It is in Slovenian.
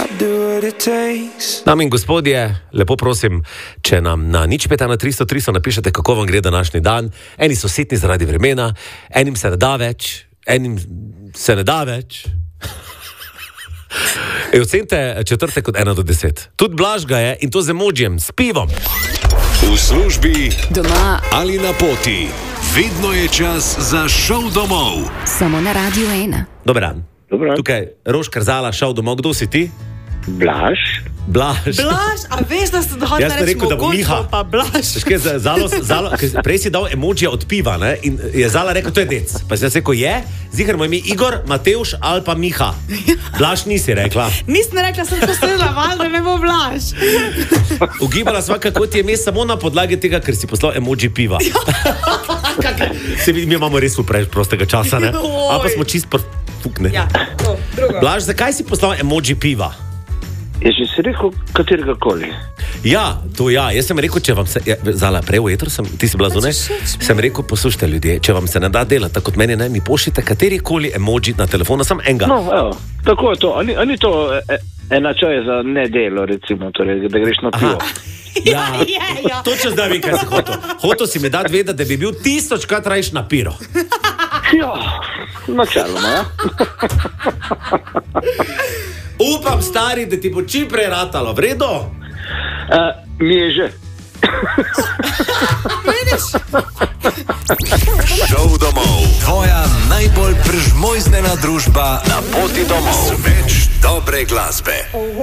Dame in gospodje, lepo prosim, če nam na 051 napišete, kako vam gre današnji dan. Eni so sitni zaradi vremena, enim se ne da več, enim se ne da več. Ocenite četrtek od 1 do 10. Tudi Blaž ga je, in to z emojijem, s pivom. V službi, doma ali na poti, vedno je čas za šov domov. Samo na Radio 1. Dober dan. Tukaj Roš Krzala, šel domov. Kdo si ti? Blaž, a veš, da ste dohodili Jaz sem rekel, da bo Miha. pa Blaž. Prej si dal emojija od piva, ne? In je Zala rekel, to je dec. Pa si jaz rekel, ziher moj ime Igor, Matevž ali pa Miha. Blaž nisi rekla. Nisem rekla, sem to sedela, valjda ne bo Blaž. Ugibala sva, kako ti je ime samo na podlagi tega, ker si poslal emoji piva. Se vidi, mi imamo res prostega časa, ne? A pa smo čist fukne. Ja, to, drugo. Blaž, zakaj si poslal emoji piva? je že si rekel katerega koli. Ja, to ja. Jaz sem rekel, če vam se... Zala, prej v etru ti si bila zunaj? Sem rekel, poslušajte ljudje, če vam se ne da delati, tako kot meni, ne, mi pošljite katerikoli emoji na telefonu, sam enega. No, evo, tako je to. Ani to enačaj za nedelo, recimo, torej, da greš na pivo. Ja, točno zdaj vem, kaj si hotel. Hotel si mi dati vedeti, da bi bil 1000krat rajš na piro. Ja, načeloma, ja. Upam, stari, da ti bo čim prej ratalo, v redu? Mi je že. Vidiš? Šov domov. Tvoja najbolj prežmojznena družba na poti domov. Več dobre glasbe.